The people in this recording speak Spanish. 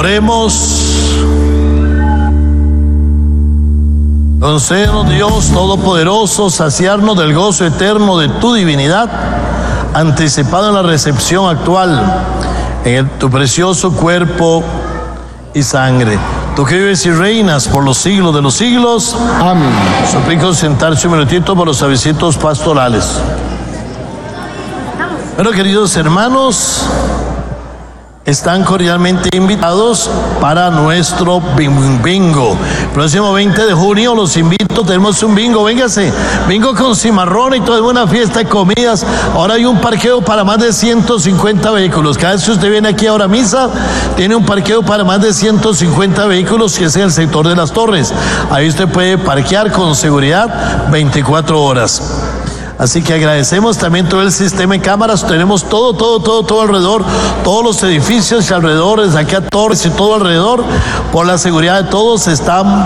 Oremos. Concédenos, Dios Todopoderoso, saciarnos del gozo eterno de tu divinidad, anticipado en la recepción actual, en tu precioso cuerpo y sangre. Tú que vives y reinas por los siglos de los siglos. Amén. Suplico sentarse un minutito por los avisitos pastorales. Bueno, queridos hermanos, están cordialmente invitados para nuestro bingo. Próximo 20 de junio los invito, tenemos un bingo, véngase, bingo con cimarrón y toda una fiesta de comidas. Ahora hay un parqueo para más de 150 vehículos. Cada vez que usted viene aquí ahora a misa, tiene un parqueo para más de 150 vehículos, que es en el sector de las Torres. Ahí usted puede parquear con seguridad 24 horas. Así que agradecemos también todo el sistema de cámaras. Tenemos todo alrededor, todos los edificios y alrededores, aquí a Torres y todo alrededor, por la seguridad de todos. Están